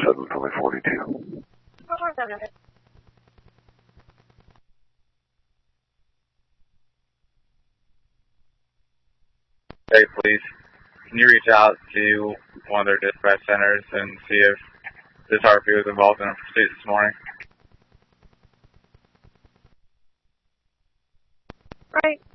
7, Philly 42. Hey, police. Can you reach out to one of their dispatch centers and see if this RP was involved in a pursuit this morning? Right.